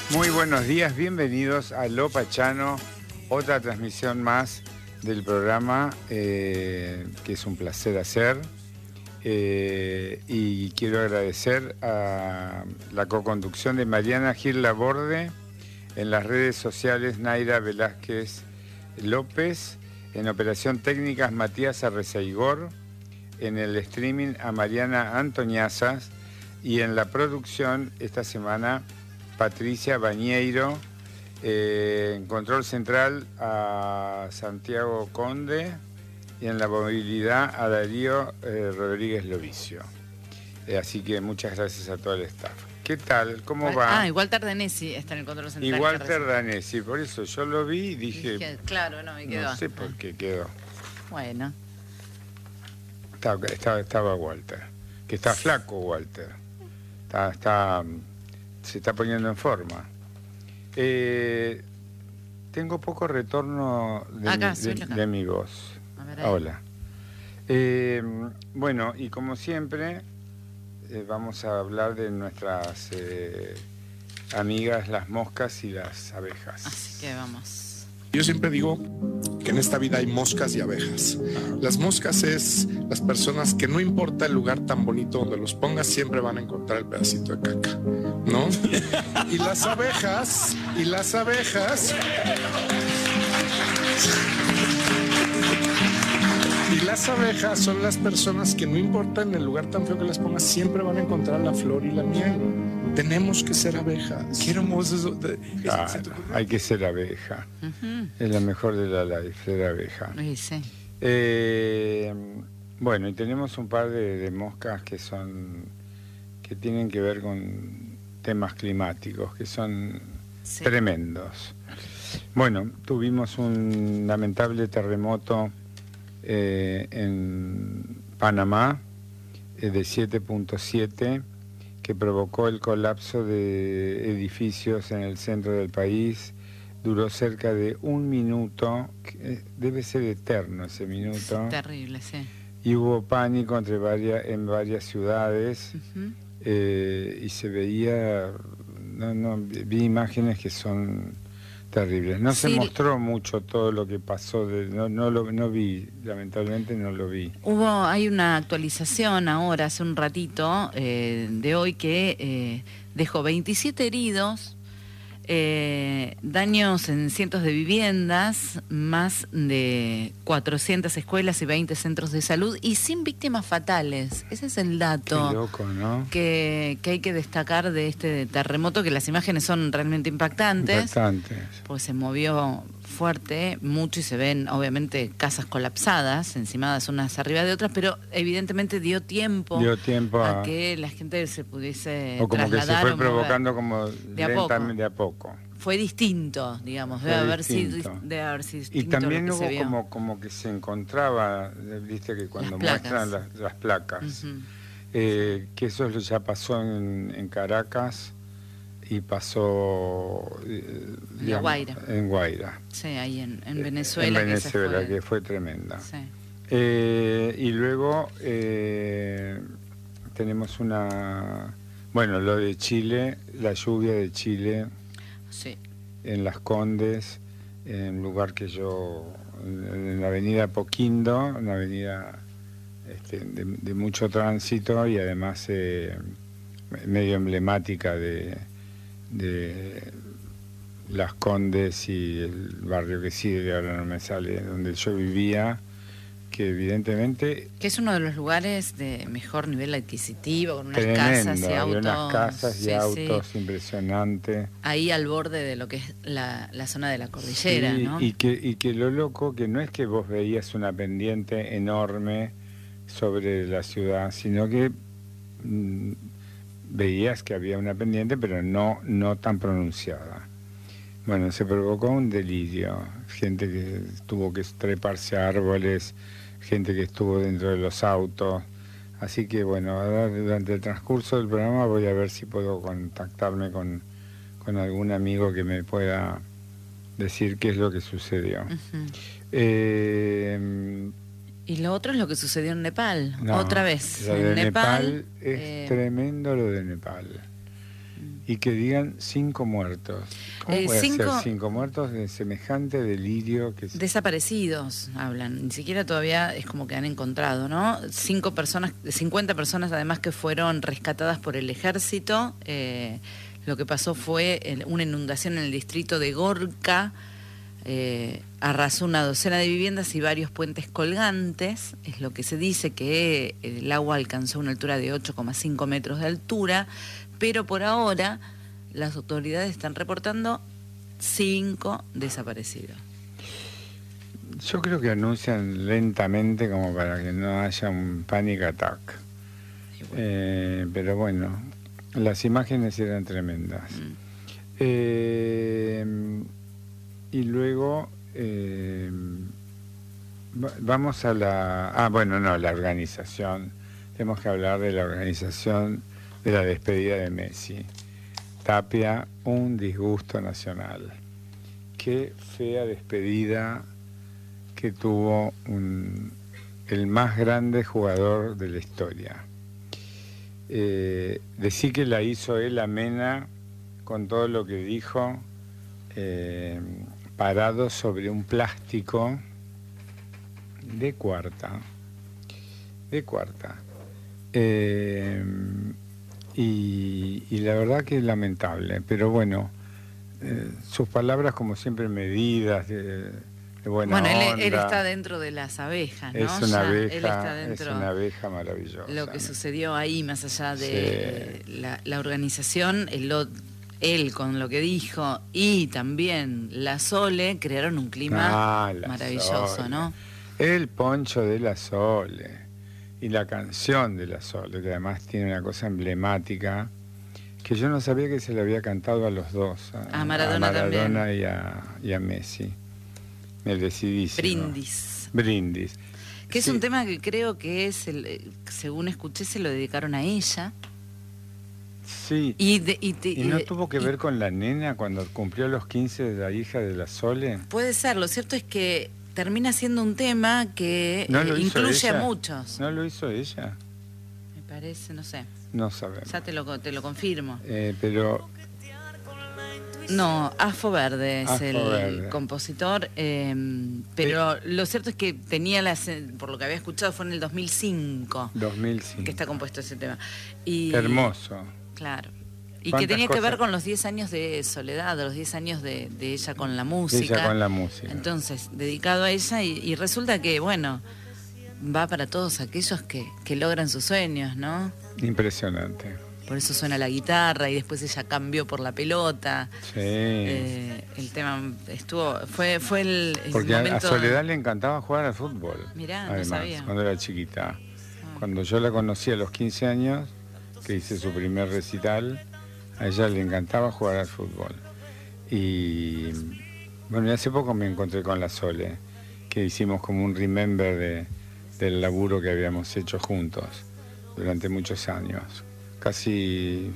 Muy buenos días, bienvenidos a Lo Pachano, otra transmisión más del programa que es un placer hacer. Y quiero agradecer a la coconducción de Mariana Gil Laborde, en las redes sociales Naira Velázquez López, en operación técnicas Matías Arrezaigor, en el streaming a Mariana Antoniazas y en la producción esta semana Patricia Bañeiro, en control central a Santiago Conde y en la movilidad a Darío Rodríguez Lovicio. Así que muchas gracias a todo el staff. ¿Qué tal? ¿Cómo va? Y Walter Danesi está en el control central. Y Walter Danesi, por eso yo lo vi y dije... Claro, no, y quedó. No sé por qué quedó. Bueno. Estaba Walter, que está flaco Walter. Se está poniendo en forma. Tengo poco retorno de mi voz. A ver, hola. Bueno, y como siempre, vamos a hablar de nuestras amigas las moscas y las abejas. Así que vamos. Yo siempre digo que en esta vida hay moscas y abejas. Las moscas es las personas que no importa el lugar tan bonito donde los pongas, siempre van a encontrar el pedacito de caca, ¿no? Y las abejas son las personas que no importa en el lugar tan feo que las pongas, siempre van a encontrar la flor y la miel. Tenemos que ser abejas. Qué hermoso. Claro, hay que ser abeja. Es la mejor de la life, ser abeja. Sí. Bueno, y tenemos un par de moscas que tienen que ver con temas climáticos, que son tremendos. Bueno, tuvimos un lamentable terremoto en Panamá de 7.7 que provocó el colapso de edificios en el centro del país. Duró cerca de un minuto, debe ser eterno ese minuto. Sí, terrible, sí. Y hubo pánico en varias ciudades. Y se veía, vi imágenes que son terribles. No se mostró mucho todo lo que pasó, no vi, lamentablemente no lo vi. Hay una actualización ahora, hace un ratito, de hoy, que dejó 27 heridos, daños en cientos de viviendas, más de 400 escuelas y 20 centros de salud, y sin víctimas fatales. Ese es el dato. Qué loco, ¿no? Que hay que destacar de este terremoto, que las imágenes son realmente impactantes. Pues se movió fuerte, mucho, y se ven obviamente casas colapsadas, encimadas unas arriba de otras, pero evidentemente dio tiempo a que la gente se pudiese o como trasladar, que se fue provocando como de a poco. Fue distinto, digamos, debe haber sido distinto. Y también lo que hubo como que se encontraba, viste que cuando muestran las placas, que eso ya pasó en Caracas y pasó en Guaira. Sí, ahí en Venezuela. En Venezuela, que fue tremenda. Sí. Y luego tenemos lo de Chile, la lluvia de Chile. Sí. En Las Condes, en un lugar que en la avenida Poquindo, una avenida de mucho tránsito y además medio emblemática de Las Condes y el barrio que sigue, ahora no me sale, donde yo vivía, que evidentemente... Que es uno de los lugares de mejor nivel adquisitivo, con unas tremendo, casas y autos. Unas casas y autos impresionantes. Ahí al borde de lo que es la zona de la cordillera, ¿no? Y que lo loco, que no es que vos veías una pendiente enorme sobre la ciudad, sino que veías que había una pendiente, pero no tan pronunciada. Bueno, se provocó un delirio, gente que tuvo que treparse a árboles, gente que estuvo dentro de los autos. Así que bueno, durante el transcurso del programa voy a ver si puedo contactarme con algún amigo que me pueda decir qué es lo que sucedió. Y lo otro es lo que sucedió en Nepal, no, otra vez. Lo de en Nepal es tremendo, lo de Nepal. y que digan 5 muertos. ¿Cómo puede ser 5 muertos de semejante delirio? Desaparecidos, hablan. Ni siquiera todavía es como que han encontrado, ¿no? 50 personas además que fueron rescatadas por el ejército. Lo que pasó fue una inundación en el distrito de Gorka. Arrasó una docena de viviendas y varios puentes colgantes. Es lo que se dice, que el agua alcanzó una altura de 8,5 metros de altura. Pero por ahora las autoridades están reportando 5 desaparecidos. Yo creo que anuncian lentamente como para que no haya un panic attack. Pero bueno, las imágenes eran tremendas. Y luego vamos a la organización. Tenemos que hablar de la organización de la despedida de Messi. Tapia, un disgusto nacional. Qué fea despedida que tuvo el más grande jugador de la historia. Decir que la hizo él amena con todo lo que dijo, parado sobre un plástico de cuarta. Y la verdad que es lamentable, pero bueno, sus palabras como siempre medidas, de buena onda. Bueno, él está dentro de las abejas, ¿no? Es una abeja, él está dentro, es una abeja maravillosa. Lo que sucedió ahí, más allá de la organización, él con lo que dijo y también la Sole crearon un clima maravilloso, Sole, ¿no? El poncho de la Sole. Y la canción de la Sole, que además tiene una cosa emblemática, que yo no sabía que se le había cantado a los dos, a Maradona y a Messi. Merecidísimo. Brindis. Que es un tema que creo que es, según escuché, se lo dedicaron a ella. Sí. ¿Y no tuvo que ver con la nena cuando cumplió los 15 de la hija de la Sole? Puede ser, lo cierto es que termina siendo un tema que incluye a muchos. ¿No lo hizo ella? Me parece, no sé. No sabemos. Ya te lo confirmo. Pero... No, Afo Verde es el compositor, pero lo cierto es que tenía por lo que había escuchado fue en el 2005. Que está compuesto ese tema. Hermoso. Claro. Y que tenía que ver con los 10 años de soledad, los 10 años de ella con la música. Entonces, dedicado a ella y resulta que, bueno, va para todos aquellos que logran sus sueños, ¿no? Impresionante. Por eso suena la guitarra y después ella cambió por la pelota. Sí. El tema fue el porque momento... a Soledad le encantaba jugar al fútbol. Mirá, además, no sabía. Cuando era chiquita. Cuando yo la conocí a los 15 años, que hice su primer recital, a ella le encantaba jugar al fútbol. Y bueno, y hace poco me encontré con la Sole, que hicimos como un remember del laburo que habíamos hecho juntos durante muchos años. Casi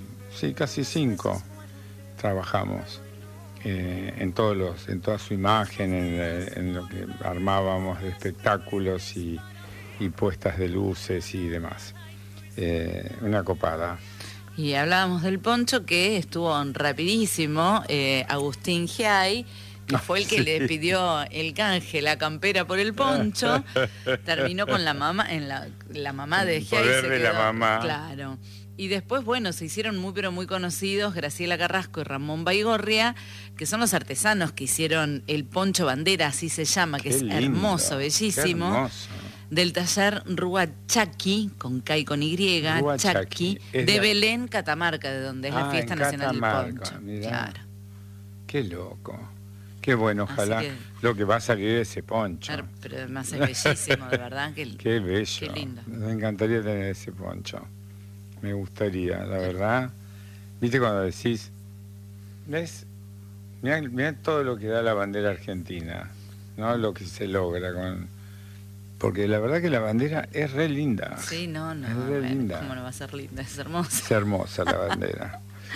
5 trabajamos en toda su imagen, en lo que armábamos de espectáculos y puestas de luces y demás. Una copada. Y hablábamos del poncho, que estuvo rapidísimo, Agustín Giai, que fue el que le pidió el canje, la campera por el poncho, terminó con la mamá, la mamá de Giai. Poder de la mamá. Claro. Y después, bueno, se hicieron muy conocidos Graciela Carrasco y Ramón Baigorria, que son los artesanos que hicieron el poncho bandera, así se llama, que es hermoso, bellísimo. Qué hermoso. Del taller Rúa Chaki, con K y con Y, Chaki, de Belén, Catamarca, de donde es la fiesta nacional del poncho. Mirá. Claro. Qué loco. Qué bueno, ojalá lo que va a salir de ese poncho. Pero además es bellísimo, de verdad. Qué bello. Qué lindo. Me encantaría tener ese poncho. Me gustaría, la verdad. ¿Viste cuando decís? ¿Ves? Mirá todo lo que da la bandera argentina, ¿no? Lo que se logra con... Porque la verdad que la bandera es re linda. Sí, no. Es re linda. ¿Cómo no va a ser linda? Es hermosa. Es hermosa la bandera.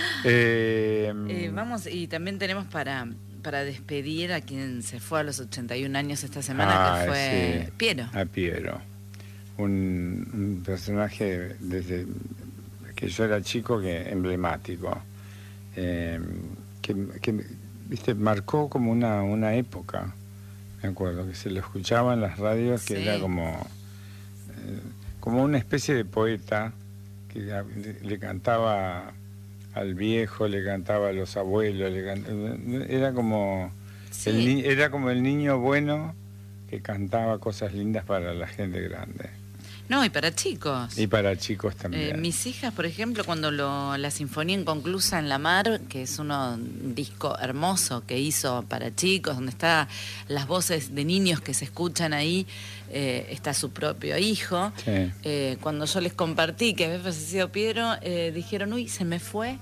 Vamos, y también tenemos para despedir a quien se fue a los 81 años esta semana, que fue Piero. A Piero. Un personaje desde que yo era chico emblemático. que viste, marcó como una época. Me acuerdo que se lo escuchaba en las radios, que era como una especie de poeta que le cantaba al viejo, le cantaba a los abuelos, era como era como el niño bueno que cantaba cosas lindas para la gente grande. No, y para chicos. Y para chicos también. Mis hijas, por ejemplo, cuando la Sinfonía Inconclusa en la Mar, que es un disco hermoso que hizo para chicos, donde está las voces de niños que se escuchan ahí, está su propio hijo. Sí. Cuando yo les compartí que había fallecido Piero, dijeron, uy, se me fue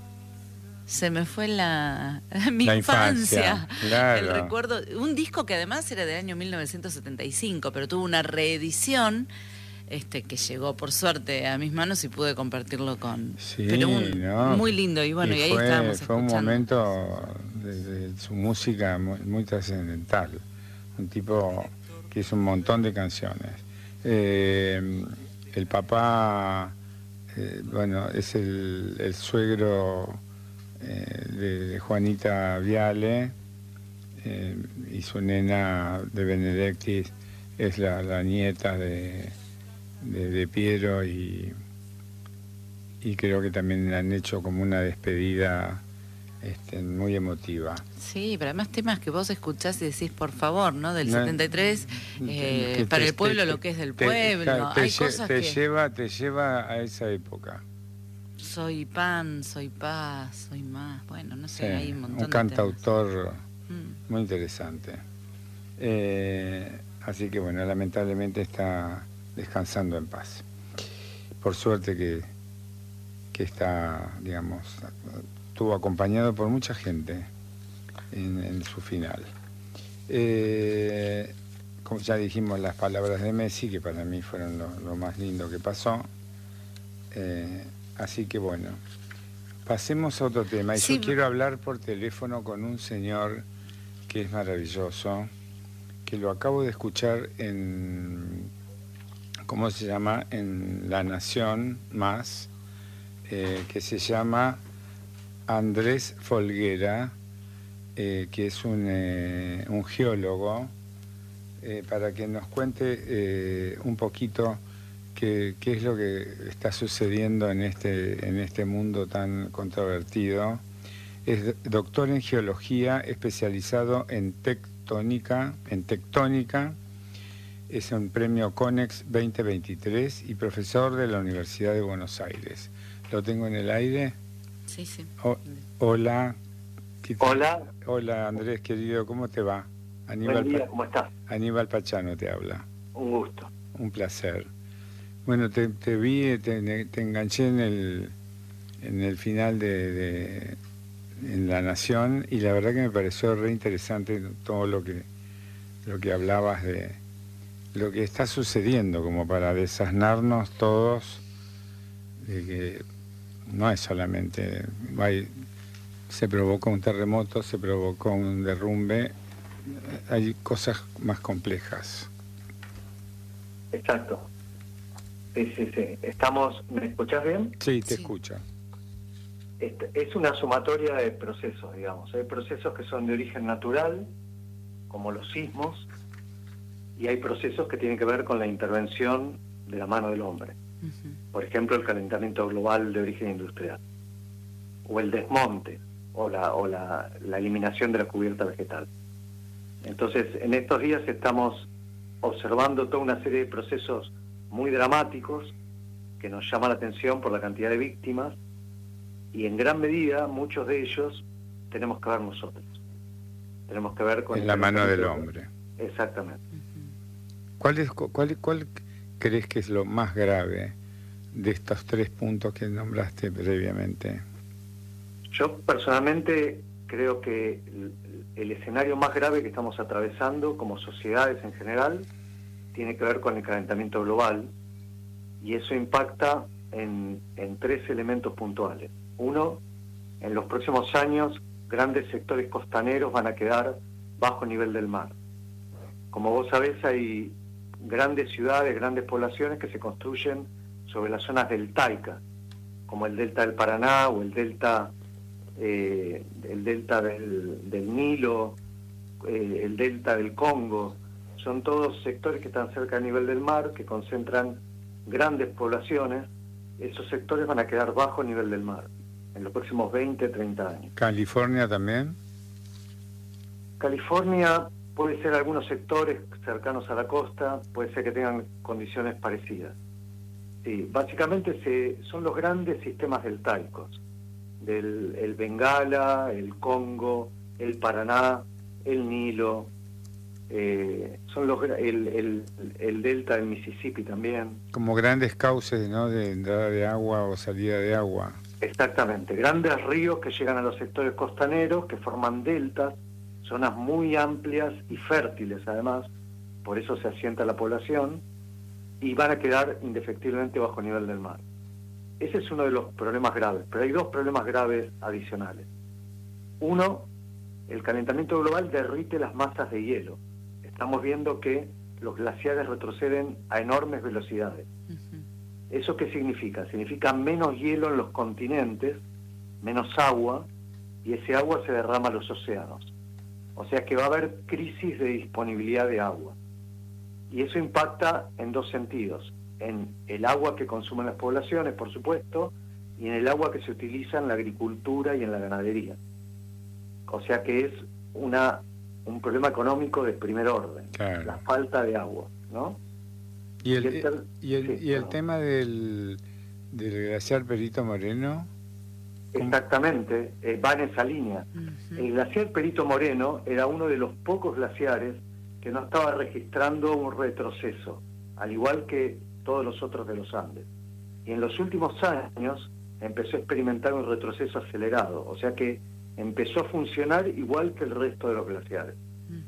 mi infancia. Claro. El recuerdo, un disco que además era del año 1975, pero tuvo una reedición que llegó por suerte a mis manos y pude compartirlo con... Sí, pero muy lindo, y bueno, y ahí estábamos escuchando. Fue un momento de su música muy trascendental, un tipo que hizo un montón de canciones. El papá, bueno, es el suegro de Juanita Viale, y su nena de Benedictis es la nieta de Piero, y creo que también han hecho como una despedida muy emotiva. Sí, pero además temas que vos escuchás y decís, por favor, ¿no? Del 73, para el pueblo lo que es del pueblo. Hay cosas te lleva a esa época. Soy pan, soy paz, soy más. Bueno, no sé, sí, hay un montón de cantautor muy interesante. Así que bueno, lamentablemente está descansando en paz. Por suerte que está, digamos, estuvo acompañado por mucha gente en su final. Como ya dijimos, las palabras de Messi, que para mí fueron lo más lindo que pasó. Así que bueno, pasemos a otro tema. Y sí, yo quiero hablar por teléfono con un señor que es maravilloso, que lo acabo de escuchar en... ¿cómo se llama? En La Nación Más, que se llama Andrés Folguera, que es un geólogo, para que nos cuente un poquito qué es lo que está sucediendo en este mundo tan controvertido. Es doctor en geología, especializado en tectónica. Es un premio CONEX 2023 y profesor de la Universidad de Buenos Aires. ¿Lo tengo en el aire? Sí, sí. Hola. Hola. Hola, Andrés, querido, ¿cómo te va? Buen día, ¿cómo estás? Aníbal Pachano te habla. Un gusto. Un placer. Bueno, te vi, te enganché en el final en La Nación, y la verdad que me pareció re interesante todo lo que hablabas de lo que está sucediendo, como para desasnarnos todos de que no es solamente se provocó un terremoto, se provocó un derrumbe, hay cosas más complejas. Exacto. Sí. ¿Me escuchás bien? Sí, te escucho. Es una sumatoria de procesos, digamos. Hay procesos que son de origen natural, como los sismos, y hay procesos que tienen que ver con la intervención de la mano del hombre. Por ejemplo, el calentamiento global de origen industrial, o el desmonte, o la eliminación de la cubierta vegetal. Entonces, en estos días estamos observando toda una serie de procesos muy dramáticos que nos llaman la atención por la cantidad de víctimas, y en gran medida muchos de ellos tenemos que ver nosotros. Tenemos que ver con... En la mano del hombre. Exactamente. ¿Cuál crees que es lo más grave de estos 3 puntos que nombraste previamente? Yo personalmente creo que el escenario más grave que estamos atravesando como sociedades en general tiene que ver con el calentamiento global, y eso impacta en 3 elementos puntuales. Uno, en los próximos años grandes sectores costaneros van a quedar bajo nivel del mar. Como vos sabés, hay grandes ciudades, grandes poblaciones que se construyen sobre las zonas deltaicas, como el delta del Paraná o el delta el delta del Nilo, el delta del Congo, son todos sectores que están cerca del nivel del mar, que concentran grandes poblaciones. Esos sectores van a quedar bajo el nivel del mar en los próximos 20, 30 años. ¿California también? California puede ser algunos sectores cercanos a la costa, puede ser que tengan condiciones parecidas. Sí, básicamente son los grandes sistemas deltaicos, el Bengala, el Congo, el Paraná, el Nilo, son el delta del Mississippi también. Como grandes cauces, ¿no?, de entrada de agua o salida de agua. Exactamente, grandes ríos que llegan a los sectores costaneros, que forman deltas, zonas muy amplias y fértiles además, por eso se asienta la población, y van a quedar indefectiblemente bajo el nivel del mar. Ese es uno de los problemas graves, pero hay dos problemas graves adicionales. Uno, el calentamiento global derrite las masas de hielo. Estamos viendo que los glaciares retroceden a enormes velocidades. ¿Eso qué significa? Significa menos hielo en los continentes, menos agua, y ese agua se derrama a los océanos. O sea que va a haber crisis de disponibilidad de agua. Y eso impacta en dos sentidos: en el agua que consumen las poblaciones, por supuesto, y en el agua que se utiliza en la agricultura y en la ganadería. O sea que es un problema económico de primer orden, claro, la falta de agua, ¿no? ¿Y el tema del glaciar Perito Moreno? Exactamente, va en esa línea. El glaciar Perito Moreno era uno de los pocos glaciares que no estaba registrando un retroceso, al igual que todos los otros de los Andes. Y en los últimos años empezó a experimentar un retroceso acelerado, o sea que empezó a funcionar igual que el resto de los glaciares.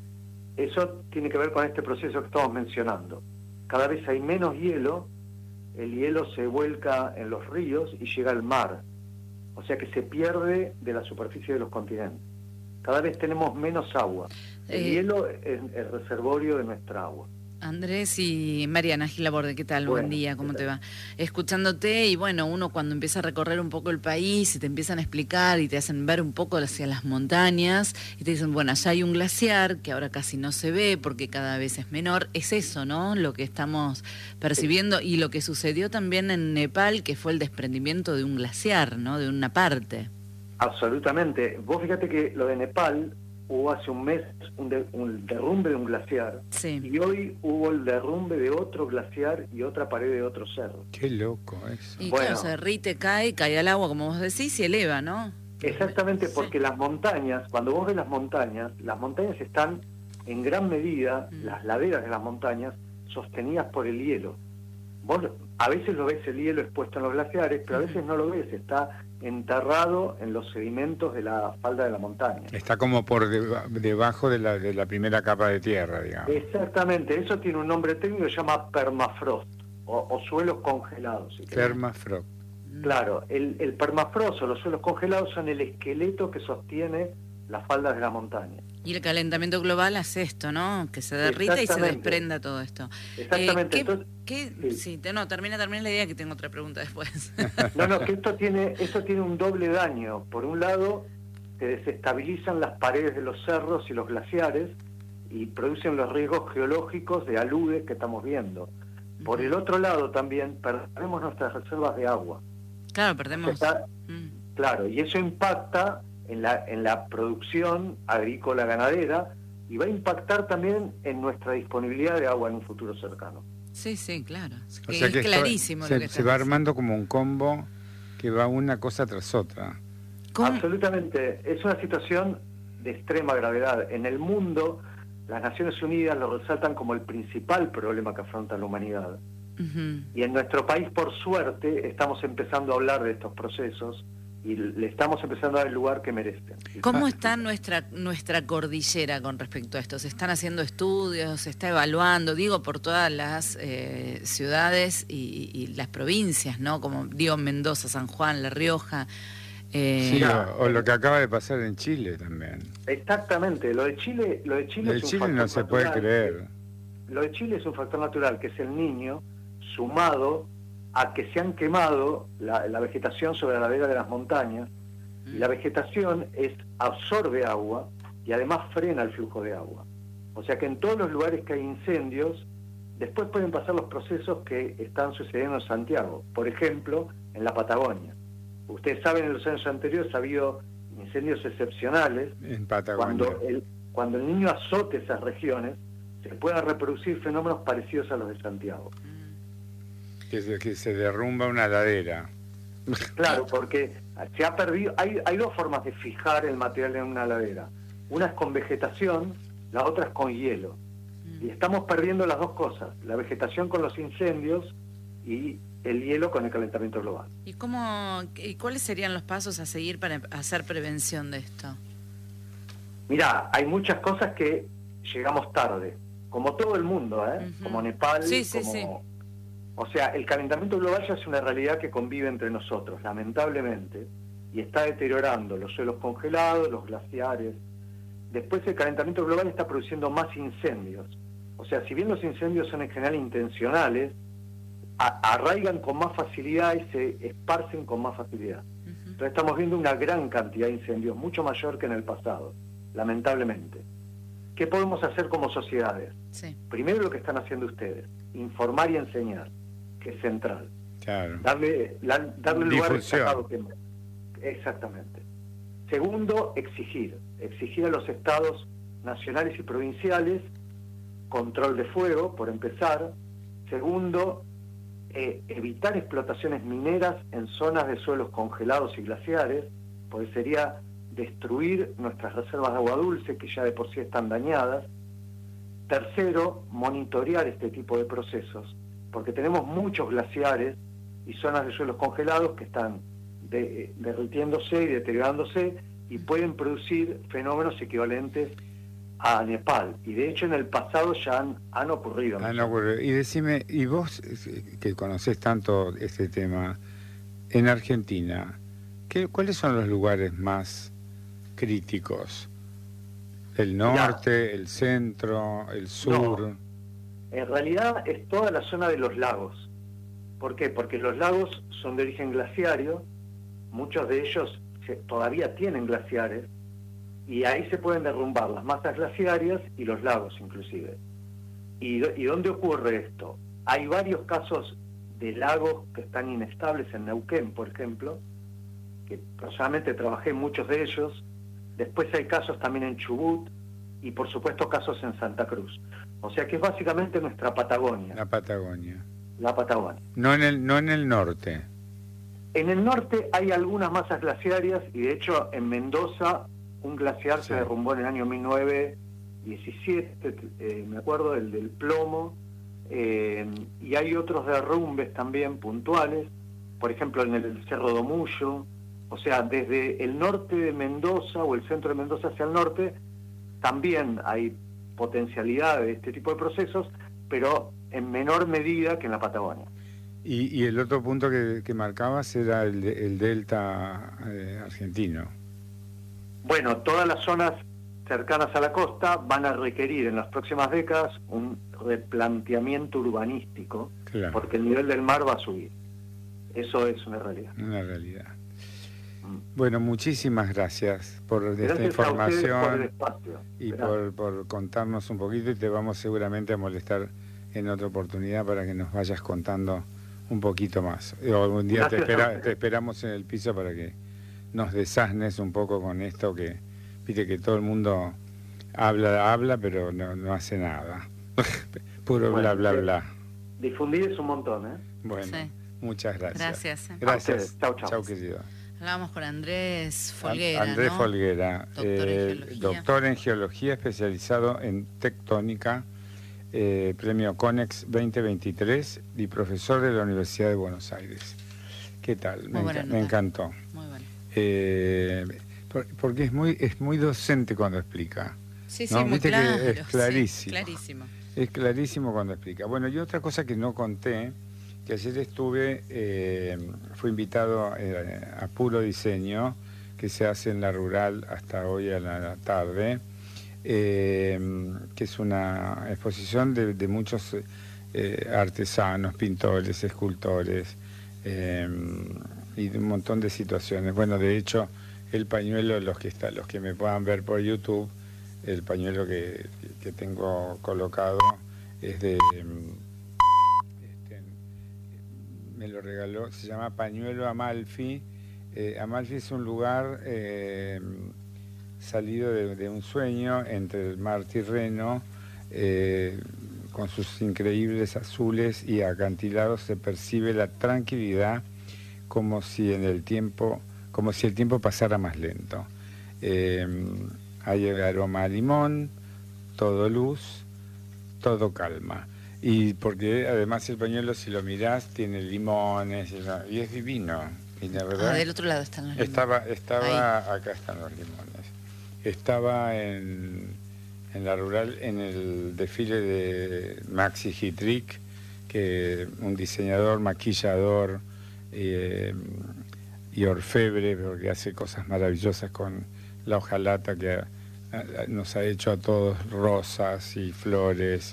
Eso tiene que ver con este proceso que estamos mencionando. Cada vez hay menos hielo, el hielo se vuelca en los ríos y llega al mar, o sea que se pierde de la superficie de los continentes. Cada vez tenemos menos agua. El hielo es el reservorio de nuestra agua. Andrés y Mariana Gil Laborde, ¿qué tal? Buen día, ¿cómo te va? Escuchándote, y bueno, uno cuando empieza a recorrer un poco el país y te empiezan a explicar y te hacen ver un poco hacia las montañas y te dicen, bueno, allá hay un glaciar que ahora casi no se ve porque cada vez es menor. Es eso, ¿no?, lo que estamos percibiendo, y lo que sucedió también en Nepal, que fue el desprendimiento de un glaciar, ¿no?, de una parte. Absolutamente. Vos fíjate que lo de Nepal, hubo hace un mes un derrumbe de un glaciar, sí, y hoy hubo el derrumbe de otro glaciar y otra pared de otro cerro. Qué loco eso. Y bueno, claro, se derrite, cae al agua, como vos decís, y eleva, ¿no? Exactamente, porque las montañas, cuando vos ves las montañas están en gran medida, las laderas de las montañas, sostenidas por el hielo. Vos a veces lo ves el hielo expuesto en los glaciares, pero a veces no lo ves, está enterrado en los sedimentos de la falda de la montaña. Está como por debajo de la primera capa de tierra, digamos. Exactamente, eso tiene un nombre técnico que se llama permafrost, o suelos congelados. Si permafrost. Claro, el permafrost o los suelos congelados son el esqueleto que sostiene las faldas de la montaña. Y el calentamiento global hace esto, ¿no? Que se derrita y se desprenda todo esto. Exactamente. Termina la idea, que tengo otra pregunta después. Que esto tiene un doble daño. Por un lado, se desestabilizan las paredes de los cerros y los glaciares y producen los riesgos geológicos de aludes que estamos viendo. Por el otro lado también perdemos nuestras reservas de agua. Claro, perdemos. Claro, y eso impacta en la producción agrícola ganadera y va a impactar también en nuestra disponibilidad de agua en un futuro cercano. Sí, claro. O sea que es clarísimo. Se va armando como un combo que va una cosa tras otra. ¿Cómo? Absolutamente. Es una situación de extrema gravedad. En el mundo, las Naciones Unidas lo resaltan como el principal problema que afronta la humanidad. Y en nuestro país, por suerte, estamos empezando a hablar de estos procesos y le estamos empezando a dar el lugar que merecen. ¿Cómo está nuestra cordillera con respecto a esto? ¿Se están haciendo estudios? ¿Se está evaluando? Digo, por todas las ciudades y las provincias, ¿no? Como digo, Mendoza, San Juan, La Rioja. Sí, o lo que acaba de pasar en Chile también. Exactamente. Lo de Chile es un factor no se puede creer. Lo de Chile es un factor natural, que es el Niño, sumado a que se han quemado la vegetación sobre la ladera de las montañas, Y la vegetación absorbe agua y además frena el flujo de agua. O sea que en todos los lugares que hay incendios, después pueden pasar los procesos que están sucediendo en Santiago. Por ejemplo, en la Patagonia. Ustedes saben, en los años anteriores ha habido incendios excepcionales. En Patagonia. Cuando el niño azote esas regiones, se pueden reproducir fenómenos parecidos a los de Santiago. Que se derrumba una ladera. Claro, porque se ha perdido. Hay dos formas de fijar el material en una ladera. Una es con vegetación, la otra es con hielo. Y estamos perdiendo las dos cosas, la vegetación con los incendios y el hielo con el calentamiento global. ¿Y cuáles serían los pasos a seguir para hacer prevención de esto? Mirá, hay muchas cosas que llegamos tarde, como todo el mundo, como Nepal, sí. O sea, el calentamiento global ya es una realidad que convive entre nosotros, lamentablemente, y está deteriorando los suelos congelados, los glaciares. Después el calentamiento global está produciendo más incendios. O sea, si bien los incendios son en general intencionales, arraigan con más facilidad y se esparcen con más facilidad. Entonces estamos viendo una gran cantidad de incendios, mucho mayor que en el pasado, lamentablemente. ¿Qué podemos hacer como sociedades? Sí. Primero lo que están haciendo ustedes, informar y enseñar, que es central. Claro. Darle lugar destacado. Difusión. Exactamente. Segundo, exigir a los estados nacionales y provinciales control de fuego, por empezar. Segundo, evitar explotaciones mineras en zonas de suelos congelados y glaciares, porque sería destruir nuestras reservas de agua dulce, que ya de por sí están dañadas. Tercero, monitorear este tipo de procesos, porque tenemos muchos glaciares y zonas de suelos congelados que están derritiéndose y deteriorándose y pueden producir fenómenos equivalentes a Nepal. Y de hecho en el pasado ya han ocurrido. Y decime, y vos que conocés tanto este tema, en Argentina, ¿cuáles son los lugares más críticos? ¿El norte, el centro, el sur? No. En realidad es toda la zona de los lagos. ¿Por qué? Porque los lagos son de origen glaciario, muchos de ellos todavía tienen glaciares, y ahí se pueden derrumbar las masas glaciarias y los lagos inclusive. ¿Y dónde ocurre esto? Hay varios casos de lagos que están inestables en Neuquén, por ejemplo, que personalmente trabajé en muchos de ellos. Después hay casos también en Chubut y por supuesto casos en Santa Cruz. O sea que es básicamente nuestra Patagonia. La Patagonia. La Patagonia. No en el norte. En el norte hay algunas masas glaciarias y de hecho en Mendoza un glaciar se derrumbó en el año 1917, me acuerdo, el del Plomo, y hay otros derrumbes también puntuales, por ejemplo en el Cerro Domullo. O sea, desde el norte de Mendoza o el centro de Mendoza hacia el norte también hay potencialidad de este tipo de procesos, pero en menor medida que en la Patagonia. Y el otro punto que marcabas era el delta argentino. Bueno, todas las zonas cercanas a la costa van a requerir en las próximas décadas un replanteamiento urbanístico, claro, porque el nivel del mar va a subir. Eso es una realidad. Una realidad. Bueno, muchísimas gracias por esta información por el espacio. Y por contarnos un poquito, y te vamos seguramente a molestar en otra oportunidad para que nos vayas contando un poquito más. Algún día te esperamos en el piso para que nos desasnes un poco con esto, que viste que todo el mundo habla pero no hace nada. Puro bla, bla, bla. Difundir es un montón, ¿eh? Bueno, sí. Muchas gracias. Gracias. Chau, querido. Hablábamos con Andrés Folguera, Andrés Folguera, doctor en geología, especializado en tectónica, premio CONEX 2023 y profesor de la Universidad de Buenos Aires. ¿Qué tal? Me encantó. Muy bueno. Porque es muy docente cuando explica. Sí, ¿no? muy claro. Que es clarísimo. Sí, clarísimo. Es clarísimo cuando explica. Bueno, y otra cosa que no conté, que ayer fui invitado a Puro Diseño, que se hace en La Rural hasta hoy a la tarde, que es una exposición de muchos artesanos, pintores, escultores, y de un montón de situaciones. Bueno, de hecho, el pañuelo, los que me puedan ver por YouTube, el pañuelo que tengo colocado es de... me lo regaló, se llama Pañuelo Amalfi. Amalfi es un lugar salido de un sueño entre el mar Tirreno, con sus increíbles azules y acantilados se percibe la tranquilidad como si el tiempo pasara más lento. Hay aroma a limón, todo luz, todo calma. Y porque además el pañuelo, si lo mirás, tiene limones y es divino. Y la verdad, del otro lado están los limones. Acá están los limones. Estaba en la rural, en el desfile de Maxi Hitrick, que un diseñador, maquillador y orfebre, porque hace cosas maravillosas con la hojalata que nos ha hecho a todos rosas y flores.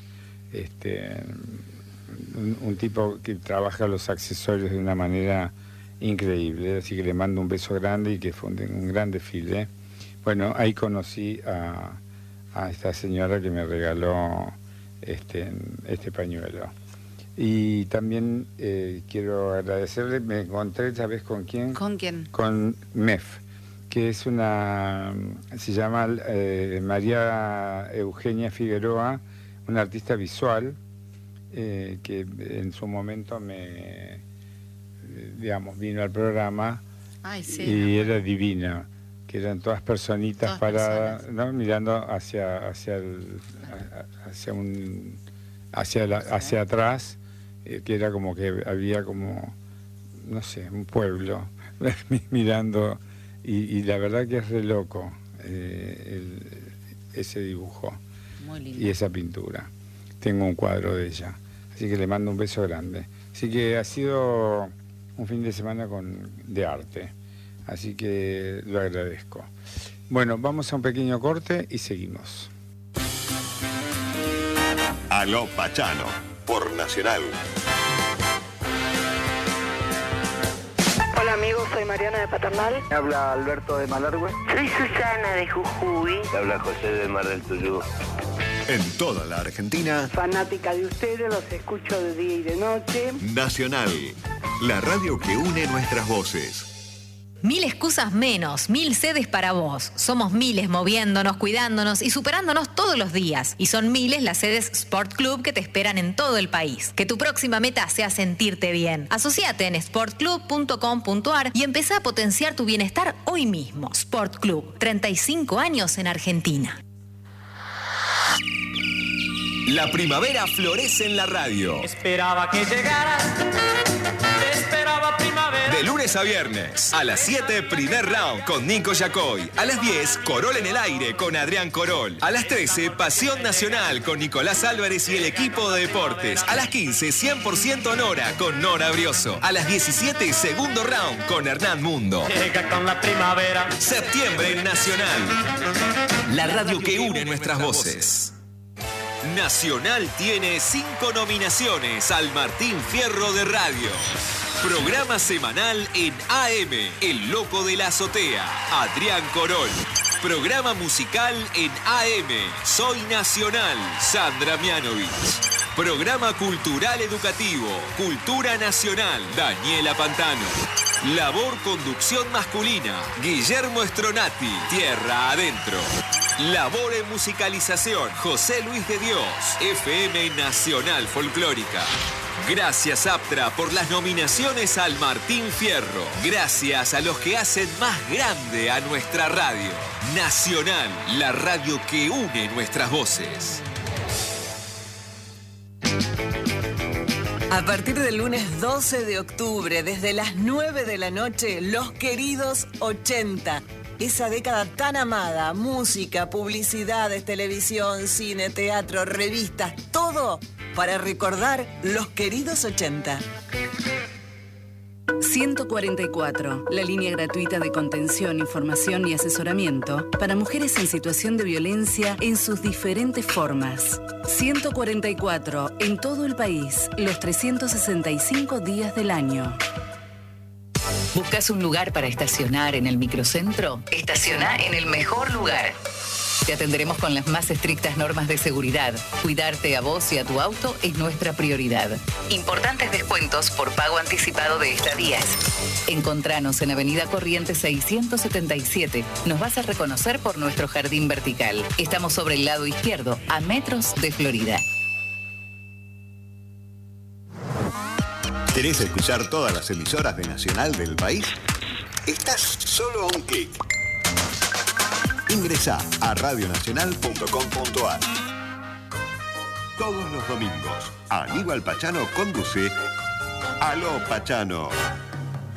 Un tipo que trabaja los accesorios de una manera increíble, así que le mando un beso grande y que fue un gran desfile. Bueno, ahí conocí a esta señora que me regaló este pañuelo. Y también quiero agradecerle, me encontré, ¿sabes con quién? ¿Con quién? Con MEF, que es se llama María Eugenia Figueroa, una artista visual que en su momento vino al programa. Ay, sí, y era divina, que eran todas personitas paradas, ¿no? Mirando hacia atrás, que era como que había como, no sé, un pueblo mirando, y la verdad que es re loco ese dibujo. Muy lindo. Y esa pintura. Tengo un cuadro de ella. Así que le mando un beso grande. Así que ha sido un fin de semana de arte. Así que lo agradezco. Bueno, vamos a un pequeño corte y seguimos. Aló Pachano, por Nacional. Hola amigos, soy Mariana de Paternal. Me habla Alberto de Malargüe. Soy Susana de Jujuy. Me habla José de Mar del Tuyú. En toda la Argentina. Fanática de ustedes, los escucho de día y de noche. Nacional, la radio que une nuestras voces. 1000 excusas menos, 1000 sedes para vos. Somos miles moviéndonos, cuidándonos y superándonos todos los días. Y son miles las sedes Sport Club que te esperan en todo el país. Que tu próxima meta sea sentirte bien. Asociate en sportclub.com.ar y empezá a potenciar tu bienestar hoy mismo. Sport Club, 35 años en Argentina. La primavera florece en la radio. Esperaba que llegaras, esperaba primavera. De lunes a viernes, a las 7, primer round con Nico Yacoy. A las 10, Corol en el aire con Adrián Corol. A las 13, Pasión Nacional con Nicolás Álvarez y el equipo de deportes. A las 15, 100% Nora con Nora Brioso. A las 17, segundo round con Hernán Mundo. Llega con la primavera. Septiembre en Nacional. La radio que une nuestras voces. Nacional tiene 5 nominaciones al Martín Fierro de Radio. Programa semanal en AM, El Loco de la Azotea, Adrián Corol. Programa musical en AM, Soy Nacional, Sandra Mianovich. Programa cultural educativo, Cultura Nacional, Daniela Pantano. Labor conducción masculina, Guillermo Stronati, Tierra Adentro. Labor en musicalización, José Luis de Dios, FM Nacional Folclórica. Gracias Aptra por las nominaciones al Martín Fierro. Gracias a los que hacen más grande a nuestra radio. Nacional, la radio que une nuestras voces. A partir del lunes 12 de octubre, desde las 9 de la noche, Los Queridos 80. Esa década tan amada, música, publicidades, televisión, cine, teatro, revistas, todo para recordar Los Queridos 80. 144, la línea gratuita de contención, información y asesoramiento para mujeres en situación de violencia en sus diferentes formas. 144, en todo el país, los 365 días del año. ¿Buscas un lugar para estacionar en el microcentro? Estaciona en el mejor lugar. Te atenderemos con las más estrictas normas de seguridad. Cuidarte a vos y a tu auto es nuestra prioridad. Importantes descuentos por pago anticipado de estadías. Encontranos en Avenida Corrientes 677. Nos vas a reconocer por nuestro jardín vertical. Estamos sobre el lado izquierdo, a metros de Florida. ¿Querés escuchar todas las emisoras de Nacional del país? Estás solo a un clic. Ingresá a radionacional.com.ar. Todos los domingos, Aníbal Pachano conduce Aló Pachano.